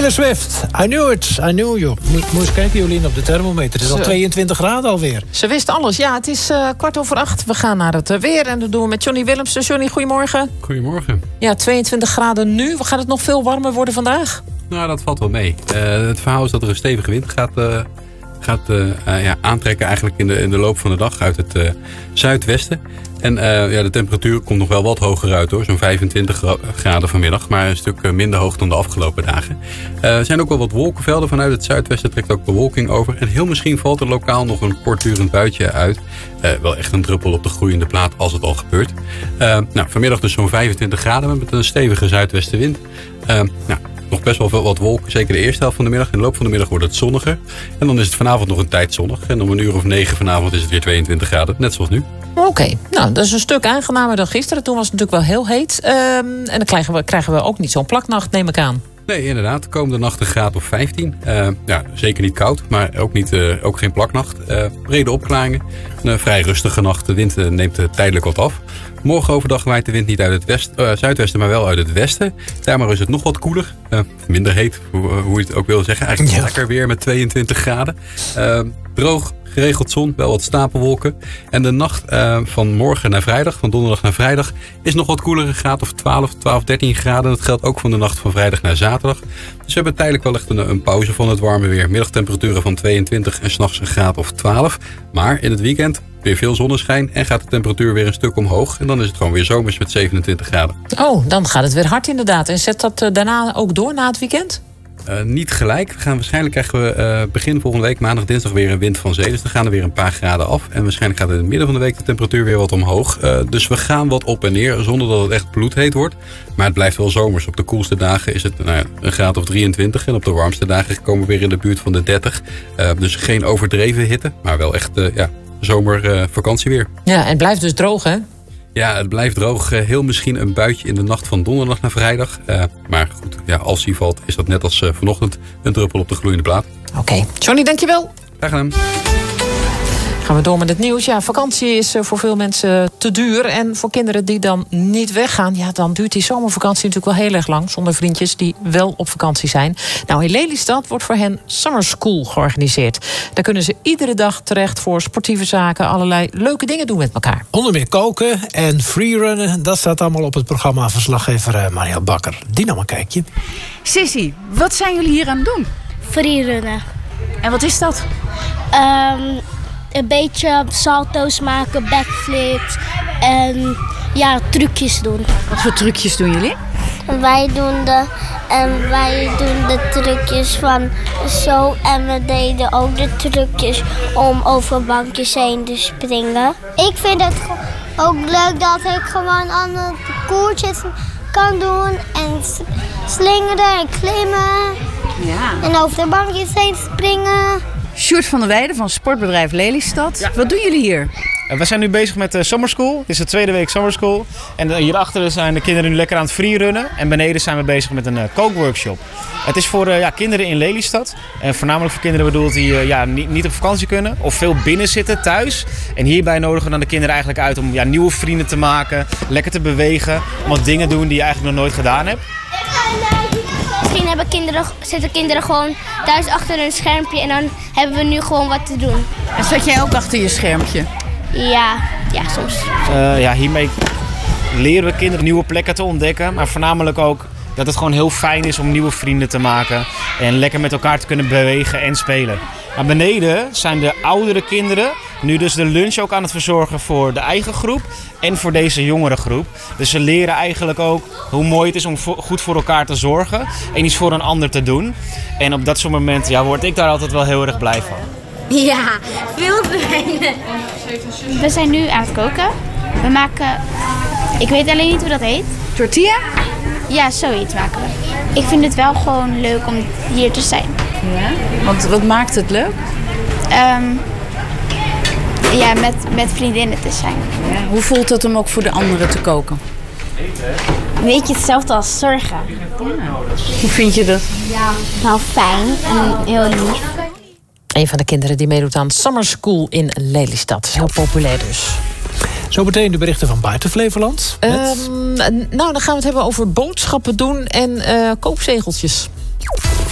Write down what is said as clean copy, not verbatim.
Taylor Swift, I knew it, I knew you. Moet eens kijken, Jolien, op de thermometer. Het is al 22 graden alweer. Ze wist alles. Ja, het is 7:15. We gaan naar het weer en dat doen we met Johnny Willemsen. Johnny, goedemorgen. Goedemorgen. Ja, 22 graden nu. Gaat het nog veel warmer worden vandaag? Nou, dat valt wel mee. Het verhaal is dat er een stevige wind gaat aantrekken eigenlijk in de loop van de dag uit het zuidwesten. En de temperatuur komt nog wel wat hoger uit hoor. Zo'n 25 graden vanmiddag. Maar een stuk minder hoog dan de afgelopen dagen. Er zijn ook wel wat wolkenvelden. Vanuit het zuidwesten trekt ook bewolking over. En heel misschien valt er lokaal nog een kortdurend buitje uit. Wel echt een druppel op de groeiende plaat als het al gebeurt. Vanmiddag dus zo'n 25 graden met een stevige zuidwestenwind. Nog best wel wat wolken, zeker de eerste helft van de middag. In de loop van de middag wordt het zonniger. En dan is het vanavond nog een tijd zonnig. En om 9:00 vanavond is het weer 22 graden, net zoals nu. Oké, nou, dat is een stuk aangenamer dan gisteren. Toen was het natuurlijk wel heel heet. En dan krijgen we ook niet zo'n plaknacht, neem ik aan. Nee, inderdaad. De komende nacht een graad of 15. Zeker niet koud, maar ook geen plaknacht. Brede opklaringen. Een vrij rustige nacht. De wind neemt tijdelijk wat af. Morgen overdag waait de wind niet uit het zuidwesten, maar wel uit het westen. Daarmee is het nog wat koeler. Minder heet, hoe je het ook wil zeggen. Eigenlijk lekker weer met 22 graden. Droog. Geregeld zon, wel wat stapelwolken. En de nacht van morgen naar vrijdag, van donderdag naar vrijdag, is nog wat koeler, een graad of 12, 13 graden. Dat geldt ook van de nacht van vrijdag naar zaterdag. Dus we hebben tijdelijk wel echt een pauze van het warme weer. Middagtemperaturen van 22 en 's nachts een graad of 12. Maar in het weekend weer veel zonneschijn en gaat de temperatuur weer een stuk omhoog. En dan is het gewoon weer zomers met 27 graden. Oh, dan gaat het weer hard inderdaad. En zet dat daarna ook door na het weekend? Niet gelijk. Waarschijnlijk krijgen we begin volgende week, maandag, dinsdag, weer een wind van zee. Dus dan gaan er weer een paar graden af. En waarschijnlijk gaat in het midden van de week de temperatuur weer wat omhoog. Dus we gaan wat op en neer, zonder dat het echt bloedheet wordt. Maar het blijft wel zomers. Op de koelste dagen is het een graad of 23. En op de warmste dagen komen we weer in de buurt van de 30. Dus geen overdreven hitte, maar wel echt zomervakantieweer. Ja, en het blijft dus droog, hè? Ja, het blijft droog. Heel misschien een buitje in de nacht van donderdag naar vrijdag. Maar goed, als die valt is dat net als vanochtend een druppel op de gloeiende plaat. Oké. Johnny, dankjewel. Graag gedaan. Gaan we door met het nieuws. Ja, vakantie is voor veel mensen te duur. En voor kinderen die dan niet weggaan, ja, dan duurt die zomervakantie natuurlijk wel heel erg lang. Zonder vriendjes die wel op vakantie zijn. Nou, in Lelystad wordt voor hen Summer School georganiseerd. Daar kunnen ze iedere dag terecht voor sportieve zaken. Allerlei leuke dingen doen met elkaar. Onder meer koken en freerunnen. Dat staat allemaal op het programma. Verslaggever Marielle Bakker. Die nam een kijkje. Sissy, wat zijn jullie hier aan het doen? Freerunnen. En wat is dat? Een beetje salto's maken, backflips en trucjes doen. Wat voor trucjes doen jullie? Wij doen de trucjes van zo en we deden ook de trucjes om over bankjes heen te springen. Ik vind het ook leuk dat ik gewoon aan de koertjes kan doen en slingeren en klimmen. Ja. En over de bankjes heen springen. Sjoerd van der Weijden van sportbedrijf Lelystad. Ja. Wat doen jullie hier? We zijn nu bezig met Summer School. Het is de tweede week Summer School. En hierachter zijn de kinderen nu lekker aan het freerunnen. En beneden zijn we bezig met een kookworkshop. Het is voor kinderen in Lelystad. En voornamelijk voor kinderen bedoeld die niet op vakantie kunnen. Of veel binnen zitten thuis. En hierbij nodigen we dan de kinderen eigenlijk uit om nieuwe vrienden te maken. Lekker te bewegen. Om wat dingen te doen die je eigenlijk nog nooit gedaan hebt. Misschien zitten kinderen gewoon thuis achter een schermpje en dan hebben we nu gewoon wat te doen. En zat jij ook achter je schermpje? Ja soms. Hiermee leren we kinderen nieuwe plekken te ontdekken. Maar voornamelijk ook dat het gewoon heel fijn is om nieuwe vrienden te maken. En lekker met elkaar te kunnen bewegen en spelen. Maar beneden zijn de oudere kinderen nu dus de lunch ook aan het verzorgen voor de eigen groep en voor deze jongere groep. Dus ze leren eigenlijk ook hoe mooi het is om goed voor elkaar te zorgen en iets voor een ander te doen. En op dat soort momenten word ik daar altijd wel heel erg blij van. Ja, veel fijner. We zijn nu aan het koken. We maken, ik weet alleen niet hoe dat heet. Tortilla? Ja, zoiets maken we. Ik vind het wel gewoon leuk om hier te zijn. Ja? Want wat maakt het leuk? Met vriendinnen te zijn. Ja. Hoe voelt het om ook voor de anderen te koken? Een beetje hetzelfde als zorgen. Ja. Hoe vind je dat? Ja, nou fijn en heel lief. Een van de kinderen die meedoet aan Summer School in Lelystad. Heel populair dus. Zometeen de berichten van buiten Flevoland. Dan gaan we het hebben over boodschappen doen en koopzegeltjes.